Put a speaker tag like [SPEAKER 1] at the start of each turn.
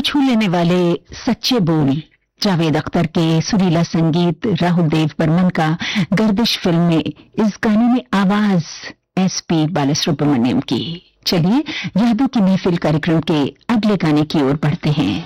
[SPEAKER 1] छू लेने वाले सच्चे बोल, जावेद अख्तर के सुरीला संगीत, राहुल देव बर्मन का गर्दिश फिल्म में इस गाने में आवाज एसपी बालासुब्रमण्यम की। चलिए यादों की महफिल कार्यक्रम के अगले गाने की ओर बढ़ते हैं।